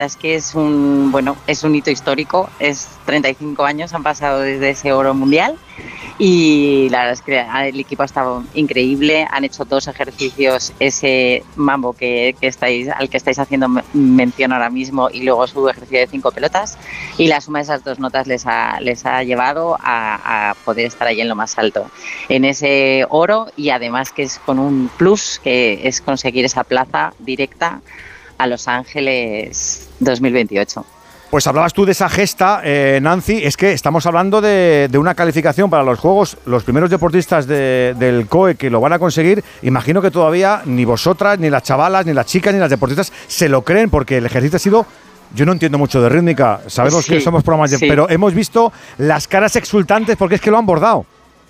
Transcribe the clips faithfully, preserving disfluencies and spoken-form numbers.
Es que es un, bueno, es un hito histórico, es treinta y cinco años han pasado desde ese oro mundial y la verdad es que el equipo ha estado increíble, han hecho dos ejercicios, ese mambo que, que estáis, al que estáis haciendo mención ahora mismo y luego su ejercicio de cinco pelotas y la suma de esas dos notas les ha, les ha llevado a, a poder estar ahí en lo más alto, en ese oro y además que es con un plus que es conseguir esa plaza directa a Los Ángeles dos mil veintiocho. Pues hablabas tú de esa gesta, eh, Nancy, es que estamos hablando de, de una calificación para los Juegos, los primeros deportistas de, del C O E que lo van a conseguir, imagino que todavía ni vosotras, ni las chavalas, ni las chicas, ni las deportistas se lo creen, porque el ejercicio ha sido, yo no entiendo mucho de rítmica, sabemos sí, que somos programas de, sí. pero hemos visto las caras exultantes porque es que lo han bordado.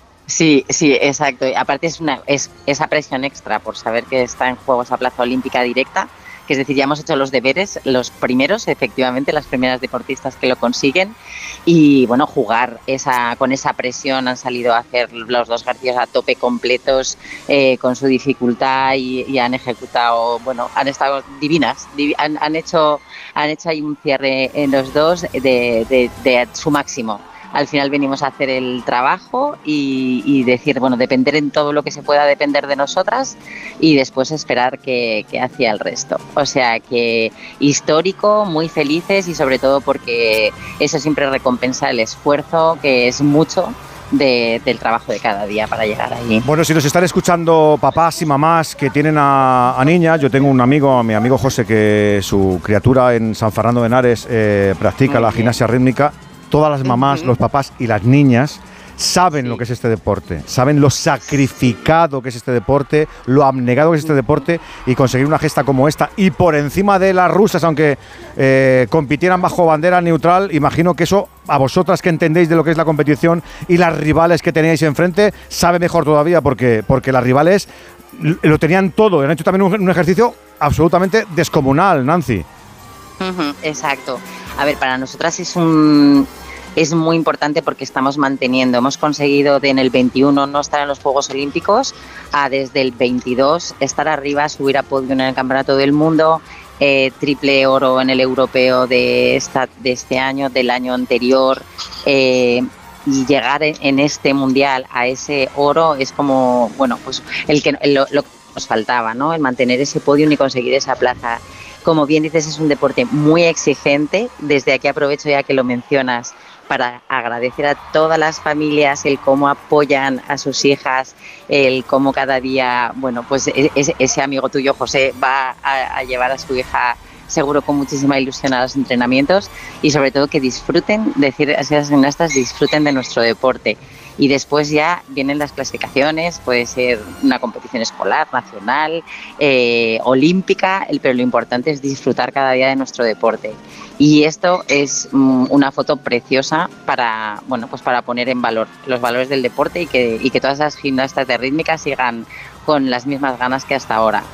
Sí, sí, exacto, y aparte es, una, es esa presión extra por saber que está en juegos a plaza olímpica directa, que es decir, ya hemos hecho los deberes, los primeros, efectivamente, las primeras deportistas que lo consiguen y, bueno, jugar esa con esa presión, han salido a hacer los dos ejercicios a tope completos, eh, con su dificultad y, y han ejecutado, bueno, han estado divinas, div, han, han, hecho, han hecho ahí un cierre en los dos de, de, de su máximo. Al final venimos a hacer el trabajo y, y decir, bueno, depender en todo lo que se pueda depender de nosotras y después esperar que, que hacia el resto. O sea que histórico, muy felices y sobre todo porque eso siempre recompensa el esfuerzo, que es mucho de, del trabajo de cada día para llegar allí. Bueno, si nos están escuchando papás y mamás que tienen a, a niñas, yo tengo un amigo, mi amigo José, que su criatura en San Fernando de Henares eh, practica muy la bien. gimnasia rítmica. Todas las mamás, uh-huh. los papás y las niñas saben sí. lo que es este deporte, saben lo sacrificado que es este deporte, lo abnegado que es este deporte y conseguir una gesta como esta y por encima de las rusas, aunque eh, compitieran bajo bandera neutral, imagino que eso a vosotras que entendéis de lo que es la competición y las rivales que teníais enfrente, sabe mejor todavía porque, porque las rivales lo tenían todo, han hecho también un, un ejercicio absolutamente descomunal, Nancy. Uh-huh, exacto. A ver, para nosotras es un... es muy importante porque estamos manteniendo, hemos conseguido de en el veintiuno no estar en los Juegos Olímpicos a desde el veintidós estar arriba, subir a podio en el Campeonato del Mundo, eh, triple oro en el europeo de, esta, de este año, del año anterior, eh, y llegar en este mundial a ese oro es como, bueno, pues el que lo, lo que nos faltaba, ¿no? El mantener ese podio y conseguir esa plaza. Como bien dices, es un deporte muy exigente. Desde aquí aprovecho ya que lo mencionas para agradecer a todas las familias el cómo apoyan a sus hijas, el cómo cada día, bueno, pues ese, ese amigo tuyo, José, va a, a llevar a su hija seguro con muchísima ilusión a los entrenamientos y sobre todo que disfruten, decir a esas gimnastas, disfruten de nuestro deporte. Y después ya vienen las clasificaciones, puede ser una competición escolar, nacional, eh, olímpica, pero lo importante es disfrutar cada día de nuestro deporte. Y esto es um, una foto preciosa para, bueno, pues para poner en valor los valores del deporte y que, y que todas las gimnastas de rítmica sigan con las mismas ganas que hasta ahora.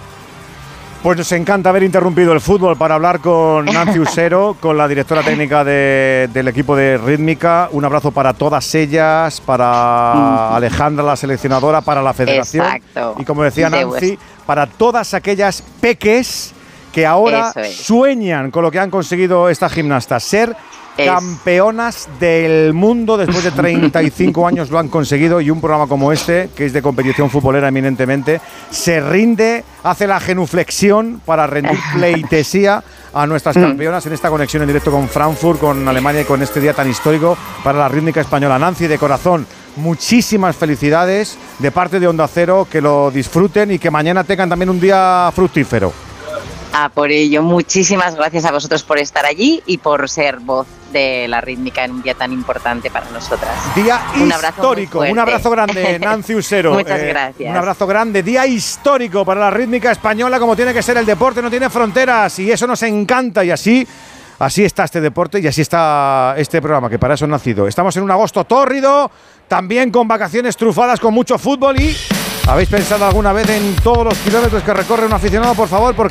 Pues nos encanta haber interrumpido el fútbol para hablar con Nancy Usero, con la directora técnica de, del equipo de rítmica. Un abrazo para todas ellas, para Alejandra, la seleccionadora, para la federación. Exacto. Y como decía Nancy, para todas aquellas peques que ahora es. sueñan con lo que han conseguido estas gimnastas. Ser es. campeonas del mundo después de treinta y cinco años lo han conseguido y un programa como este, que es de competición futbolera eminentemente, se rinde, hace la genuflexión para rendir pleitesía a nuestras campeonas en esta conexión en directo con Frankfurt, con Alemania y con este día tan histórico para la rítmica española. Nancy, de corazón, muchísimas felicidades de parte de Onda Cero, que lo disfruten y que mañana tengan también un día fructífero. Ah, por ello, muchísimas gracias a vosotros por estar allí y por ser voz de la rítmica en un día tan importante para nosotras. Día un histórico, un abrazo grande, Nancy Usero. Muchas eh, gracias. Un abrazo grande, día histórico para la rítmica española, como tiene que ser el deporte, no tiene fronteras y eso nos encanta y así, así está este deporte y así está este programa, que para eso ha nacido. Estamos en un agosto tórrido, también con vacaciones trufadas, con mucho fútbol y... ¿Habéis pensado alguna vez en todos los kilómetros que recorre un aficionado? Por favor, porque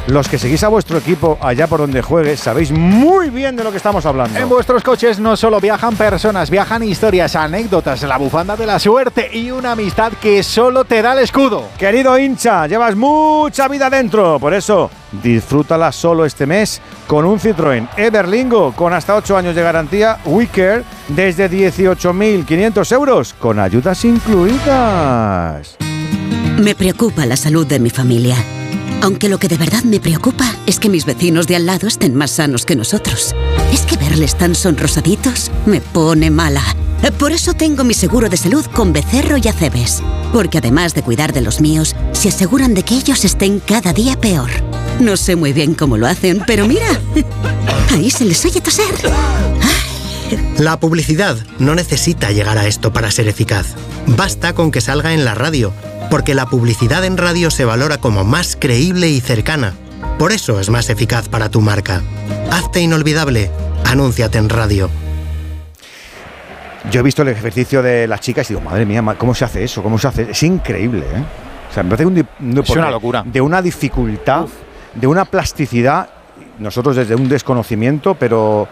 los que seguís a vuestro equipo allá por donde juegue, sabéis muy bien de lo que estamos hablando. En vuestros coches no solo viajan personas, viajan historias, anécdotas, la bufanda de la suerte y una amistad que solo te da el escudo. Querido hincha, llevas mucha vida dentro, por eso disfrútala solo este mes con un Citroën Everlingo con hasta ocho años de garantía WeCare desde dieciocho mil quinientos euros con ayudas incluidas. Me preocupa la salud de mi familia. Aunque lo que de verdad me preocupa es que mis vecinos de al lado estén más sanos que nosotros. Es que verles tan sonrosaditos me pone mala. Por eso tengo mi seguro de salud con Becerro y Acebes. Porque además de cuidar de los míos, se aseguran de que ellos estén cada día peor. No sé muy bien cómo lo hacen, pero mira, ahí se les oye toser. La publicidad no necesita llegar a esto para ser eficaz. Basta con que salga en la radio, porque la publicidad en radio se valora como más creíble y cercana. Por eso es más eficaz para tu marca. Hazte inolvidable. Anúnciate en radio. Yo he visto el ejercicio de las chicas y digo, madre mía, ¿cómo se hace eso? ¿Cómo se hace? Es increíble, ¿eh? O sea, me parece un, un es una locura. De una dificultad, Uf. de una plasticidad, nosotros desde un desconocimiento, pero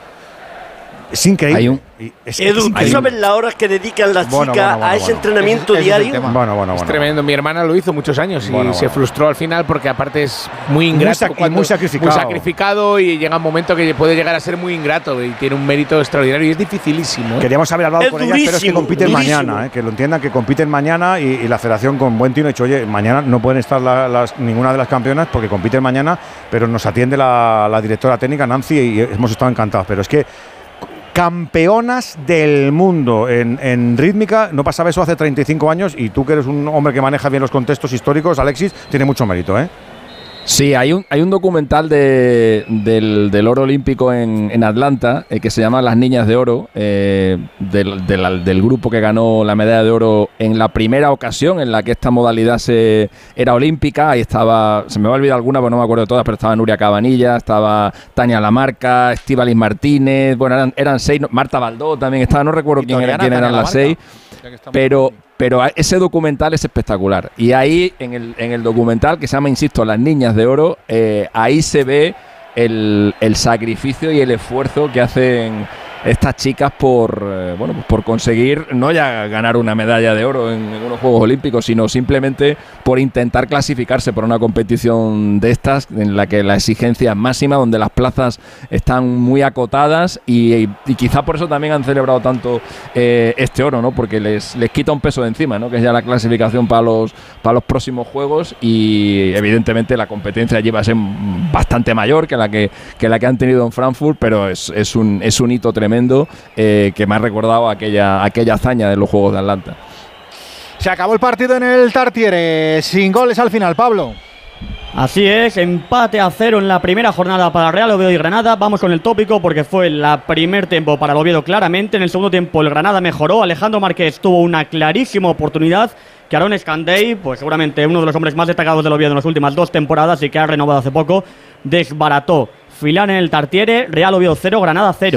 es increíble. Hay un... es, Edu, ¿tú sabes las horas que dedican las bueno, chicas bueno, bueno, a ese bueno. entrenamiento es, es diario? Bueno, bueno, bueno. Es tremendo. Mi hermana lo hizo muchos años y bueno, se bueno. frustró al final porque aparte es muy ingrato. Muy, sac muy sacrificado. Muy sacrificado y llega un momento que puede llegar a ser muy ingrato y tiene un mérito extraordinario y es dificilísimo. ¿eh? Queríamos haber hablado es con ellas, pero es que compiten durísimo. mañana, ¿eh? Que lo entiendan, que compiten mañana y, y la federación con buen tino ha dicho, oye, mañana no pueden estar la, las, ninguna de las campeonas porque compiten mañana, pero nos atiende la, la directora técnica Nancy y hemos estado encantados, pero es que campeonas del mundo en, en rítmica, no pasaba eso hace treinta y cinco años y tú que eres un hombre que maneja bien los contextos históricos, Alexis, tiene mucho mérito, ¿eh? Sí, hay un, hay un documental de, del, del oro olímpico en, en Atlanta eh, que se llama Las Niñas de Oro, eh, del, del, del grupo que ganó la medalla de oro en la primera ocasión en la que esta modalidad se, era olímpica. Ahí estaba, se me va a olvidar alguna, pero no me acuerdo de todas, pero estaba Nuria Cabanilla, estaba Tania Lamarca, Estíbaliz Martínez, bueno, eran, eran seis, Marta Baldó también estaba, no recuerdo quién, era, quién eran las seis, pero... Pero ese documental es espectacular. Y ahí, en el, en el documental, que se llama, insisto, Las Niñas de Oro, eh, ahí se ve el, el sacrificio y el esfuerzo que hacen estas chicas por eh, bueno pues por conseguir no ya ganar una medalla de oro en, en unos Juegos Olímpicos, sino simplemente por intentar clasificarse para una competición de estas en la que la exigencia es máxima, donde las plazas están muy acotadas y, y, y quizá por eso también han celebrado tanto eh, este oro, ¿no? Porque les, les quita un peso de encima, ¿no? Que es ya la clasificación para los, para los próximos Juegos y evidentemente la competencia allí va a ser bastante mayor que la que, que, la que han tenido en Frankfurt, pero es, es, un, es un hito tremendo. Eh, que me ha recordado aquella, aquella hazaña de los Juegos de Atlanta. Se acabó el partido en el Tartiere, sin goles al final, Pablo. Así es, empate a cero en la primera jornada para Real Oviedo y Granada. Vamos con el tópico porque fue el primer tiempo para el Oviedo claramente. En el segundo tiempo el Granada mejoró. Alejandro Márquez tuvo una clarísima oportunidad que Aaron Escandey, pues seguramente uno de los hombres más destacados del Oviedo en las últimas dos temporadas y que ha renovado hace poco, desbarató. Final en el Tartiere, Real Oviedo cero, Granada cero.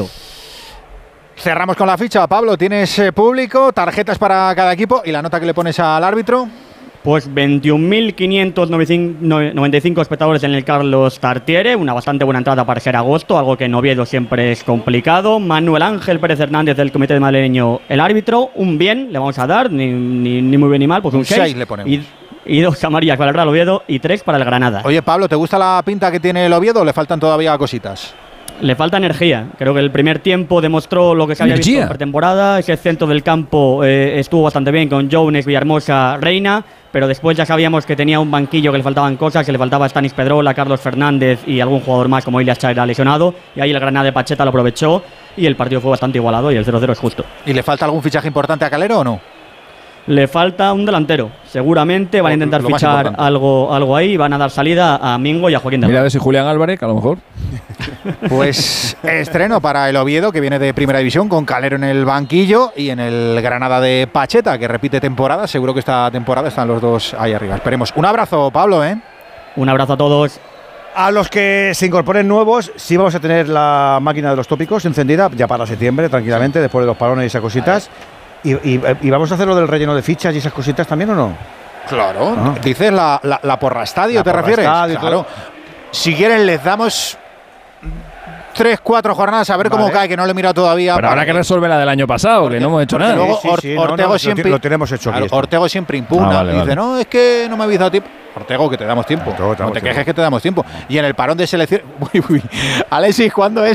Cerramos con la ficha, Pablo. ¿Tienes eh, público, tarjetas para cada equipo y la nota que le pones al árbitro? Pues veintiún mil quinientos noventa y cinco espectadores en el Carlos Tartiere, una bastante buena entrada para ser agosto, algo que en Oviedo siempre es complicado. Manuel Ángel Pérez Hernández del Comité de Madrileño, el árbitro, un bien le vamos a dar, ni, ni, ni muy bien ni mal, pues un seis le ponemos. Y, y dos amarillas para el Real Oviedo y tres para el Granada. Oye, Pablo, ¿te gusta la pinta que tiene el Oviedo o le faltan todavía cositas? Le falta energía. Creo que el primer tiempo demostró lo que se había ¿Energía? visto en pretemporada. Ese centro del campo eh, estuvo bastante bien con Jones, Villahermosa, Reina, pero después ya sabíamos que tenía un banquillo que le faltaban cosas, que le faltaba Stanis Pedrola, Carlos Fernández y algún jugador más como Ilias Chaira lesionado, y ahí el Granada de Pacheta lo aprovechó y el partido fue bastante igualado y el cero cero es justo. ¿Y le falta algún fichaje importante a Calero o no? Le falta un delantero. Seguramente van a intentar lo, lo fichar algo, algo ahí y van a dar salida a Mingo y a Joaquín de Mira a ver si Julián Álvarez, que a lo mejor. Pues estreno para el Oviedo, que viene de Primera División, con Calero en el banquillo y en el Granada de Pacheta, que repite temporada. Seguro que esta temporada están los dos ahí arriba. Esperemos. Un abrazo, Pablo, ¿eh? Un abrazo a todos. A los que se incorporen nuevos, sí vamos a tener la máquina de los tópicos encendida ya para septiembre, tranquilamente, después de los parones y esas cositas. Y, y, ¿Y vamos a hacer lo del relleno de fichas y esas cositas también o no? Claro. Ah. Dices la, la, la porra estadio, la ¿te porra refieres? Estadio, claro. Si quieren, les damos tres, cuatro jornadas a ver vale. cómo cae, que no lo he mirado todavía. Pero habrá que resolver la del año pasado, porque, que no hemos hecho nada. Luego sí, sí, sí, Ortego no, no, siempre, lo tenemos hecho aquí. Claro, Ortego siempre impugna. Ah, vale, y dice, vale. no, es que no me habéis dado tiempo. Ortego, que te damos tiempo. Ortego, te damos no te tiempo. quejes que te damos tiempo. Y en el parón de selección... Uy, uy. Alexis, ¿cuándo es